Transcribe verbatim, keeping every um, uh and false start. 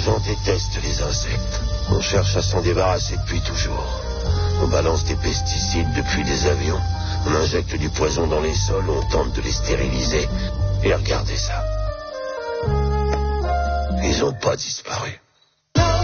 gens détestent les insectes. On cherche à s'en débarrasser depuis toujours. On balance des pesticides depuis des avions. On injecte du poison dans les sols, on tente de les stériliser. Et regardez ça. Ils n'ont pas disparu.